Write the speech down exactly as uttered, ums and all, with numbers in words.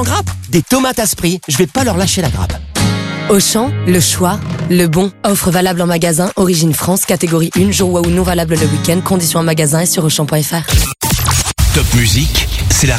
grappe. Des tomates Asprix, je vais pas leur lâcher la grappe. Auchan, le choix, le bon. Offre valable en magasin, origine France, catégorie un, jour ou non valable le week-end. Conditions en magasin et sur auchan point f r. Top Musique, c'est la